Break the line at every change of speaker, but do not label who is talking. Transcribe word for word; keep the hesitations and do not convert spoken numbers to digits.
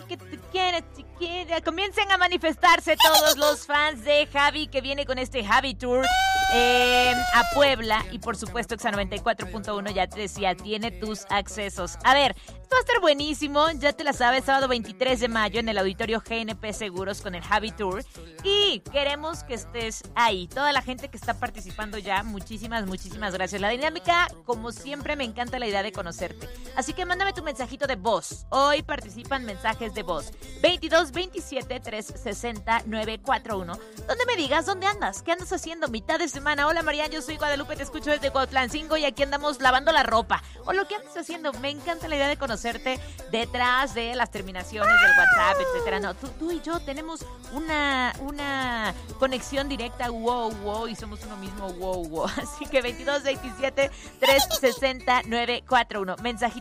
que tú quieras, chiquita. Comiencen a manifestarse todos los fans de Javi, que viene con este Javi Tour eh, a Puebla. Y por supuesto, Exa noventa y cuatro punto uno ya te decía, tiene tus accesos. A ver, esto va a estar buenísimo, ya te la sabes, sábado veintitrés de mayo en el auditorio G N P Seguros con el Javi Tour. Y queremos que estés ahí. Toda la gente que está participando ya, muchísimas, muchísimas gracias. La dinámica, como siempre, me encanta la idea de conocerte. Así que mándame tu mensajito de voz. Hoy participan mensajes de voz. veintidós veintisiete trescientos sesenta nueve cuarenta y uno. Donde me digas dónde andas, qué andas haciendo mitad de semana. Hola, Marian, yo soy Guadalupe, te escucho desde Cuautlancingo y aquí andamos lavando la ropa. O lo que andas haciendo. Me encanta la idea de conocerte detrás de las terminaciones del WhatsApp, etcétera. No, tú, tú y yo tenemos una, una conexión directa, wow, wow, y somos uno mismo, wow, wow. Así que veintidós veintisiete trescientos sesenta nueve cuarenta y uno. Mensajito